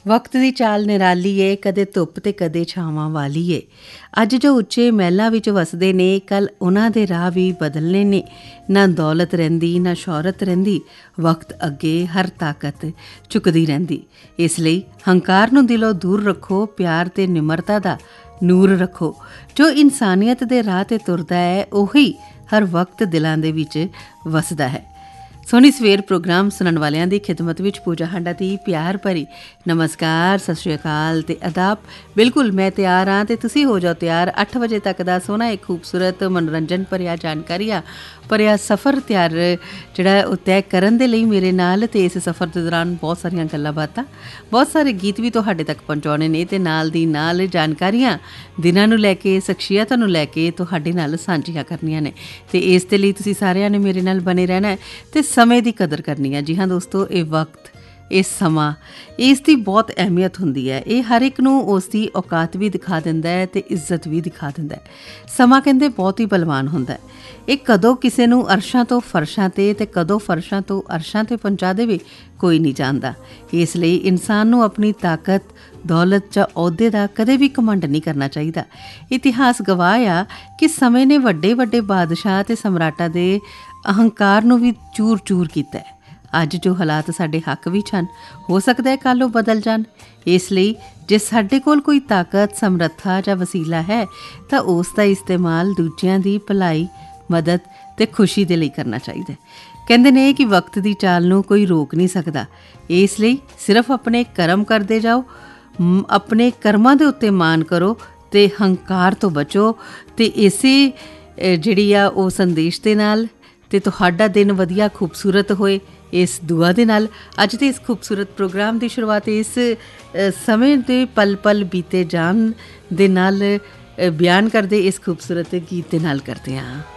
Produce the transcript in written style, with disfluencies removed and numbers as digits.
ਵਕਤ ਦੀ ਚਾਲ ਨਿਰਾਲੀ ਏ, ਕਦੇ ਧੁੱਪ ਤੇ ਕਦੇ ਛਾਵਾਂ ਵਾਲੀ ਏ। ਅੱਜ ਜੋ ਉੱਚੇ ਮਹਿਲਾਂ ਵਿੱਚ ਵਸਦੇ ਨੇ, ਕੱਲ੍ਹ ਉਹਨਾਂ ਦੇ ਰਾਹ ਵੀ ਬਦਲਨੇ ਨੇ। ਨਾ ਦੌਲਤ ਰਹਿੰਦੀ, ਨਾ ਸ਼ੌਹਰਤ ਰਹਿੰਦੀ, ਵਕਤ ਅੱਗੇ ਹਰ ਤਾਕਤ ਝੁਕਦੀ ਰਹਿੰਦੀ। ਇਸ ਲਈ ਹੰਕਾਰ ਨੂੰ ਦਿਲੋਂ ਦੂਰ ਰੱਖੋ, ਪਿਆਰ ਤੇ ਨਿਮਰਤਾ ਦਾ ਨੂਰ ਰੱਖੋ। ਜੋ ਇਨਸਾਨੀਅਤ ਦੇ ਰਾਹ 'ਤੇ ਤੁਰਦਾ ਹੈ, ਉਹੀ ਹਰ ਵਕਤ ਦਿਲਾਂ ਦੇ ਵਿੱਚ ਵਸਦਾ ਹੈ। ਸੋਹਣੀ ਸਵੇਰ ਪ੍ਰੋਗਰਾਮ ਸੁਣਨ ਵਾਲਿਆਂ ਦੀ ਖਿਦਮਤ ਵਿੱਚ ਪੂਜਾ ਹਾਂਡਾ ਦੀ ਪਿਆਰ ਭਰੀ ਨਮਸਕਾਰ, ਸਤਿ ਸ਼੍ਰੀ ਅਕਾਲ ਤੇ ਆਦਾਬ। ਬਿਲਕੁਲ ਮੈਂ ਤਿਆਰ ਹਾਂ ਤੇ ਤੁਸੀਂ ਹੋ ਜਾਓ ਤਿਆਰ। 8 ਵਜੇ ਤੱਕ ਦਾ ਸੋਹਣਾ ਇੱਕ ਖੂਬਸੂਰਤ ਮਨੋਰੰਜਨ ਭਰਿਆ ਜਾਣਕਾਰੀਆਂ ਭਰਿਆ ਸਫ਼ਰ ਤਿਆਰ ਜਿਹੜਾ ਉਹ ਤੈਅ ਕਰਨ ਦੇ ਲਈ ਮੇਰੇ ਨਾਲ। ਅਤੇ ਇਸ ਸਫ਼ਰ ਦੇ ਦੌਰਾਨ ਬਹੁਤ ਸਾਰੀਆਂ ਗੱਲਾਂ ਬਾਤਾਂ, ਬਹੁਤ ਸਾਰੇ ਗੀਤ ਵੀ ਤੁਹਾਡੇ ਤੱਕ ਪਹੁੰਚਾਉਣੇ ਨੇ ਅਤੇ ਨਾਲ ਦੀ ਨਾਲ ਜਾਣਕਾਰੀਆਂ ਦਿਨਾਂ ਨੂੰ ਲੈ ਕੇ, ਸ਼ਖਸੀਅਤਾਂ ਨੂੰ ਲੈ ਕੇ ਤੁਹਾਡੇ ਨਾਲ ਸਾਂਝੀਆਂ ਕਰਨੀਆਂ ਨੇ। ਅਤੇ ਇਸ ਦੇ ਲਈ ਤੁਸੀਂ ਸਾਰਿਆਂ ਨੇ ਮੇਰੇ ਨਾਲ ਬਣੇ ਰਹਿਣਾ ਅਤੇ ਸਮੇਂ ਦੀ ਕਦਰ ਕਰਨੀ ਹੈ। ਜੀ ਹਾਂ ਦੋਸਤੋ, ਇਹ ਵਕਤ, ਇਹ ਸਮਾਂ, ਇਸ ਦੀ ਬਹੁਤ ਅਹਿਮੀਅਤ ਹੁੰਦੀ ਹੈ। ਇਹ ਹਰ ਇੱਕ ਨੂੰ ਉਸ ਦੀ ਔਕਾਤ ਵੀ ਦਿਖਾ ਦਿੰਦਾ ਹੈ ਅਤੇ ਇੱਜ਼ਤ ਵੀ ਦਿਖਾ ਦਿੰਦਾ ਹੈ। ਸਮਾਂ ਕਹਿੰਦੇ ਬਹੁਤ ਹੀ ਬਲਵਾਨ ਹੁੰਦਾ ਹੈ। ਇਹ ਕਦੋਂ ਕਿਸੇ ਨੂੰ ਅਰਸ਼ਾਂ ਤੋਂ ਫਰਸ਼ਾਂ 'ਤੇ ਅਤੇ ਕਦੋਂ ਫਰਸ਼ਾਂ ਤੋਂ ਅਰਸ਼ਾਂ 'ਤੇ ਪਹੁੰਚਾ ਦੇਵੇ, ਕੋਈ ਨਹੀਂ ਜਾਣਦਾ। ਇਸ ਲਈ ਇਨਸਾਨ ਨੂੰ ਆਪਣੀ ਤਾਕਤ, ਦੌਲਤ ਜਾਂ ਅਹੁਦੇ ਦਾ ਕਦੇ ਵੀ ਘਮੰਡ ਨਹੀਂ ਕਰਨਾ ਚਾਹੀਦਾ। ਇਤਿਹਾਸ ਗਵਾਹ ਆ ਕਿ ਸਮੇਂ ਨੇ ਵੱਡੇ ਵੱਡੇ ਬਾਦਸ਼ਾਹ ਅਤੇ ਸਮਰਾਟਾਂ ਦੇ ਅਹੰਕਾਰ ਨੂੰ ਵੀ ਚੂਰ ਚੂਰ ਕੀਤਾ ਹੈ। ਅੱਜ ਜੋ ਹਾਲਾਤ ਸਾਡੇ ਹੱਕ ਵਿੱਚ ਹਨ, ਹੋ ਸਕਦਾ ਹੈ ਕੱਲ੍ਹ ਉਹ ਬਦਲ ਜਾਣ। ਇਸ ਲਈ ਜੇ ਸਾਡੇ ਕੋਲ ਕੋਈ ਤਾਕਤ, ਸਮਰੱਥਾ ਜਾਂ ਵਸੀਲਾ ਹੈ ਤਾਂ ਉਸ ਦਾ ਇਸਤੇਮਾਲ ਦੂਜਿਆਂ ਦੀ ਭਲਾਈ, ਮਦਦ ਅਤੇ ਖੁਸ਼ੀ ਦੇ ਲਈ ਕਰਨਾ ਚਾਹੀਦਾ ਹੈ। ਕਹਿੰਦੇ ਨੇ ਕਿ ਵਕਤ ਦੀ ਚਾਲ ਨੂੰ ਕੋਈ ਰੋਕ ਨਹੀਂ ਸਕਦਾ। ਇਸ ਲਈ ਸਿਰਫ ਆਪਣੇ ਕਰਮ ਕਰਦੇ ਜਾਓ, ਆਪਣੇ ਕਰਮਾਂ ਦੇ ਉੱਤੇ ਮਾਣ ਕਰੋ ਅਤੇ ਹੰਕਾਰ ਤੋਂ ਬਚੋ। ਅਤੇ ਇਸੇ ਜਿਹੜੀ ਆ ਉਹ ਸੰਦੇਸ਼ ਦੇ ਨਾਲ ਅਤੇ ਤੁਹਾਡਾ ਦਿਨ ਵਧੀਆ ਖੂਬਸੂਰਤ ਹੋਏ, ਇਸ ਦੁਆ ਦੇ ਨਾਲ ਅੱਜ ਦੇ ਇਸ ਖੂਬਸੂਰਤ ਪ੍ਰੋਗਰਾਮ ਦੀ ਸ਼ੁਰੂਆਤ ਇਸ ਸਮੇਂ ਦੇ ਪਲ ਪਲ ਬੀਤੇ ਜਾਣ ਦੇ ਨਾਲ ਬਿਆਨ ਕਰਦੇ ਇਸ ਖੂਬਸੂਰਤ ਗੀਤ ਦੇ ਨਾਲ ਕਰਦੇ ਹਾਂ।